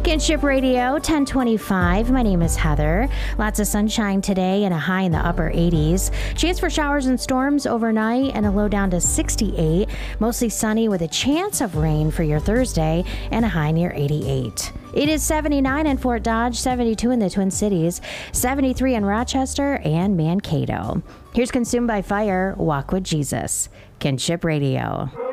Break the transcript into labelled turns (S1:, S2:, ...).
S1: Kinship Radio 1025. My name is Heather. Lots of sunshine today and a high in the upper 80s. Chance for showers and storms overnight and a low down to 68. Mostly sunny with a chance of rain for your Thursday and a high near 88. It is 79 in Fort Dodge, 72 in the Twin Cities, 73 in Rochester and Mankato. Here's Consumed by Fire, Walk with Jesus. Kinship Radio.